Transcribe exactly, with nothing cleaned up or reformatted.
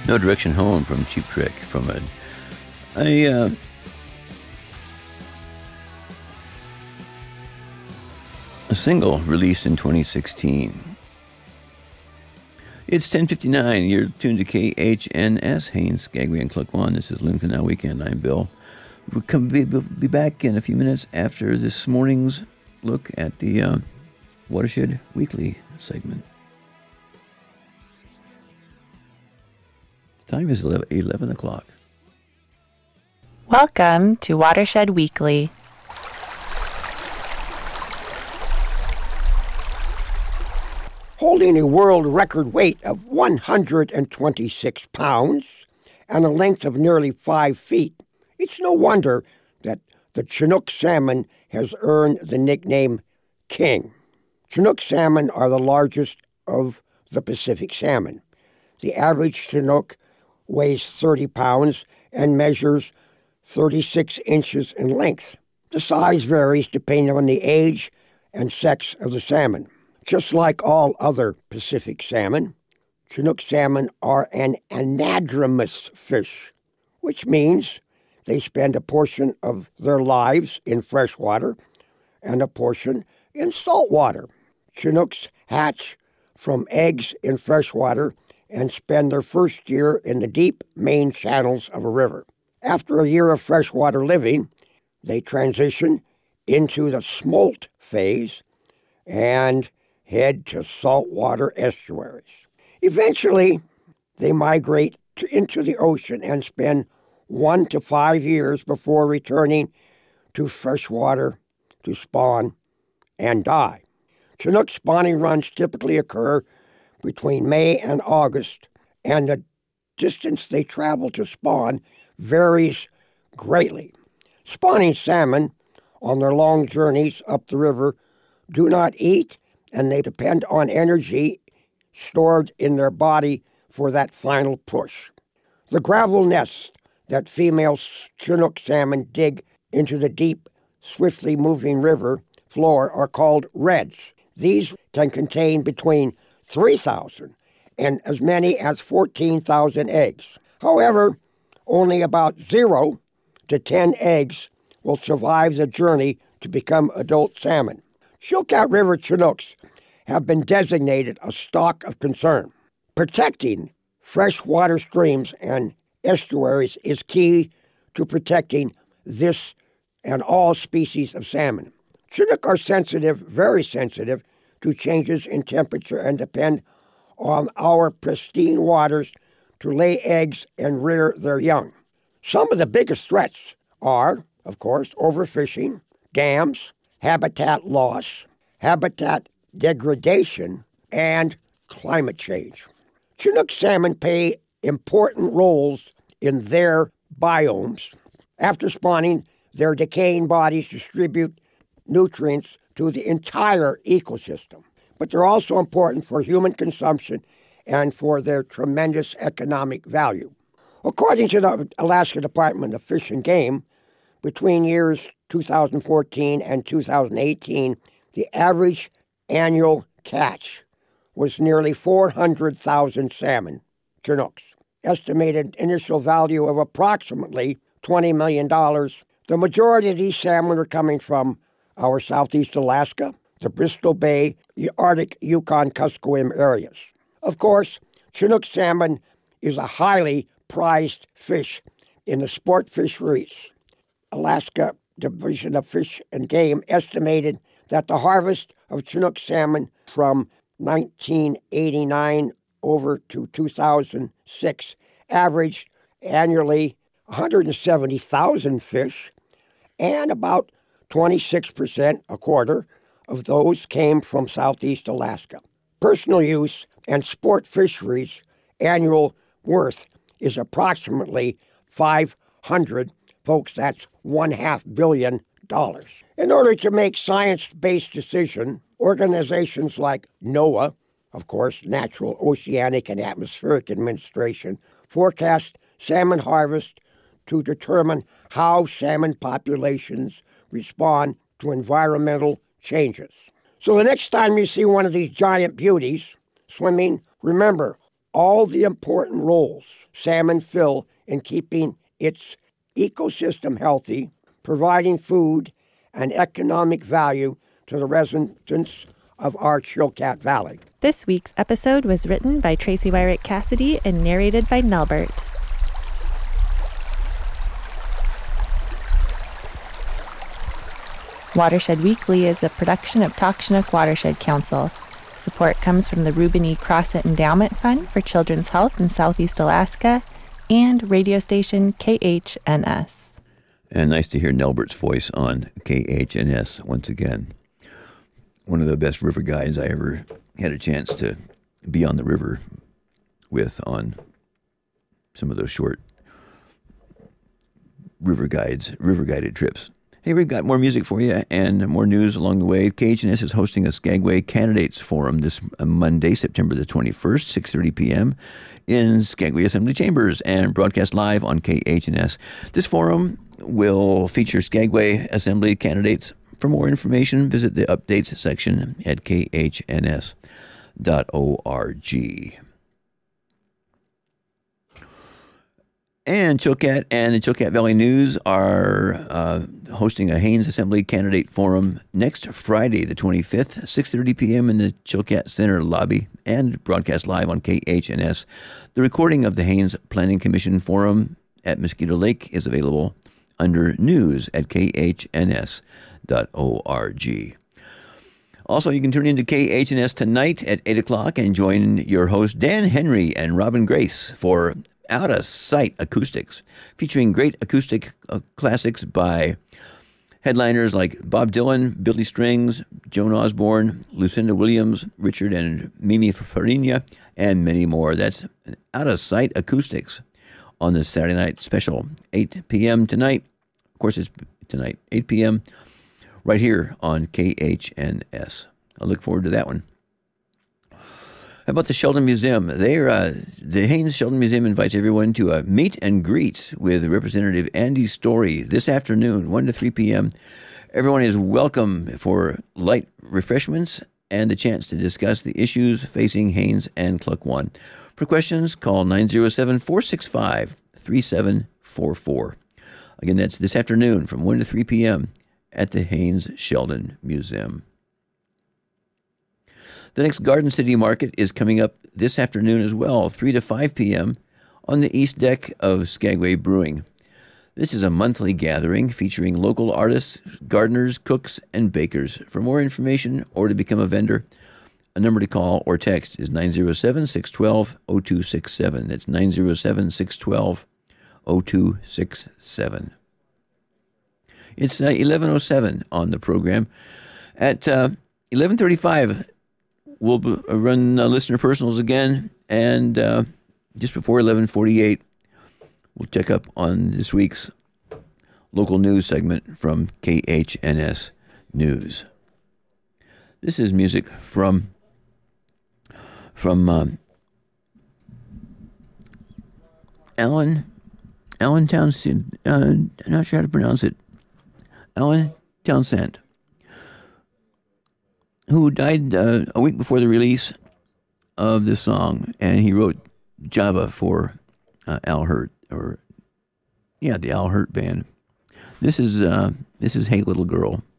No Direction Home from Cheap Trick, from a, a uh, a single released in twenty sixteen. It's ten fifty-nine. You're tuned to K H N S, Haines, Skagway, and Cluck-One. This is Loon Canal Weekend. I'm Bill. We'll come be, be back in a few minutes after this morning's look at the uh, Watershed Weekly segment. Time is eleven o'clock. Welcome to Watershed Weekly. Holding a world record weight of one hundred twenty-six pounds and a length of nearly five feet, it's no wonder that the Chinook salmon has earned the nickname King. Chinook salmon are the largest of the Pacific salmon. The average Chinook weighs thirty pounds and measures thirty-six inches in length. The size varies depending on the age and sex of the salmon. Just like all other Pacific salmon, Chinook salmon are an anadromous fish, which means they spend a portion of their lives in freshwater and a portion in saltwater. Chinooks hatch from eggs in freshwater and spend their first year in the deep main channels of a river. After a year of freshwater living, they transition into the smolt phase and head to saltwater estuaries. Eventually, they migrate to, into the ocean and spend one to five years before returning to freshwater to spawn and die. Chinook spawning runs typically occur between May and August, and the distance they travel to spawn varies greatly. Spawning salmon on their long journeys up the river do not eat, and they depend on energy stored in their body for that final push. The gravel nests that female Chinook salmon dig into the deep, swiftly moving river floor are called redds. These can contain between three thousand and as many as fourteen thousand eggs. However, only about zero to ten eggs will survive the journey to become adult salmon. Chilkat River Chinooks have been designated a stock of concern. Protecting freshwater streams and estuaries is key to protecting this and all species of salmon. Chinook are sensitive, very sensitive, to changes in temperature and depend on our pristine waters to lay eggs and rear their young. Some of the biggest threats are, of course, overfishing, dams, habitat loss, habitat degradation, and climate change. Chinook salmon play important roles in their biomes. After spawning, their decaying bodies distribute nutrients to the entire ecosystem. But they're also important for human consumption and for their tremendous economic value. According to the Alaska Department of Fish and Game, between years two thousand fourteen and two thousand eighteen, the average annual catch was nearly four hundred thousand salmon, Chinooks. Estimated initial value of approximately twenty million dollars. The majority of these salmon are coming from our southeast Alaska, the Bristol Bay, the Arctic Yukon-Kuskokwim areas. Of course, Chinook salmon is a highly prized fish in the sport fisheries. Alaska Division of Fish and Game estimated that the harvest of Chinook salmon from nineteen eighty-nine over to two thousand six averaged annually one hundred seventy thousand fish, and about twenty-six percent, a quarter, of those came from southeast Alaska. Personal use and sport fisheries annual worth is approximately five hundred, folks, that's one half billion dollars. In order to make science-based decisions, organizations like NOAA, of course, Natural Oceanic and Atmospheric Administration, forecast salmon harvest to determine how salmon populations respond to environmental changes. So the next time you see one of these giant beauties swimming, remember, all the important roles salmon fill in keeping its ecosystem healthy, providing food and economic value to the residents of our Chilkat Valley. This week's episode was written by Tracy Wyrick Cassidy and narrated by Nelbert. Watershed Weekly is a production of Takshunuk Watershed Council. Support comes from the Reuben E. Crossett Endowment Fund for Children's Health in Southeast Alaska and radio station K H N S. And nice to hear Nelbert's voice on K H N S once again. One of the best river guides I ever had a chance to be on the river with on some of those short river guides, river guided trips. Hey, we've got more music for you and more news along the way. K H N S is hosting a Skagway Candidates Forum this Monday, September the twenty-first, six thirty p.m. in Skagway Assembly Chambers and broadcast live on K H N S. This forum will feature Skagway Assembly candidates. For more information, visit the updates section at k h n s dot org. And Chilkat and the Chilkat Valley News are uh, hosting a Haines Assembly Candidate Forum next Friday, the twenty-fifth, six thirty p.m. in the Chilkat Center lobby and broadcast live on K H N S. The recording of the Haines Planning Commission Forum at Mosquito Lake is available under News at k h n s dot org. Also, you can tune into K H N S tonight at eight o'clock and join your host Dan Henry and Robin Grace for Out of Sight Acoustics, featuring great acoustic uh, classics by headliners like Bob Dylan, Billy Strings, Joan Osborne, Lucinda Williams, Richard and Mimi Farina, and many more. That's Out of Sight Acoustics on the Saturday night special, eight p.m. tonight. Of course, it's tonight, eight p.m. right here on K H N S. I look forward to that one. How about the Sheldon Museum? They're, uh, the Haines Sheldon Museum invites everyone to a meet and greet with Representative Andy Story this afternoon, one to three p.m. Everyone is welcome for light refreshments and the chance to discuss the issues facing Haines and Klukwan. For questions, call nine oh seven, four six five, three seven four four. Again, that's this afternoon from one to three p.m. at the Haines Sheldon Museum. The next Garden City Market is coming up this afternoon as well, three to five p.m. on the east deck of Skagway Brewing. This is a monthly gathering featuring local artists, gardeners, cooks, and bakers. For more information or to become a vendor, a number to call or text is nine oh seven, six one two, oh two six seven. That's nine oh seven, six one two, oh two six seven. It's uh, eleven oh seven on the program. At uh, eleven thirty-five, we'll b- run uh, listener personals again, and uh, just before eleven forty-eight, we'll check up on this week's local news segment from K H N S News. This is music from from um, Alan Alan Townsend. Uh, I'm not sure how to pronounce it. Alan Townsend, who died uh, a week before the release of this song, and he wrote Java for uh, Al Hurt, or yeah, the Al Hurt band. This is uh, this is Hey Little Girl.